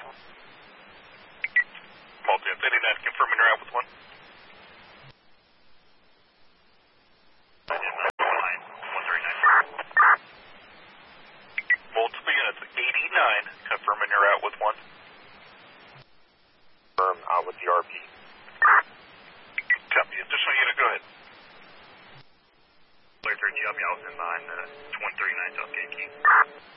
Multi 89, confirming you're out with 1. Multiple units, 89, confirming you're out with 1. Confirm out with the RP. Copy, additional unit, go ahead. Clear 3 copy, I was in line, 139 South Gate Key.